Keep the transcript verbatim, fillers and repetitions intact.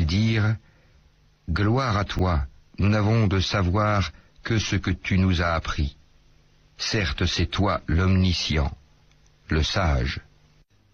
Ils dirent, Gloire à toi, nous n'avons de savoir que ce que tu nous as appris. Certes, c'est toi l'omniscient, le sage.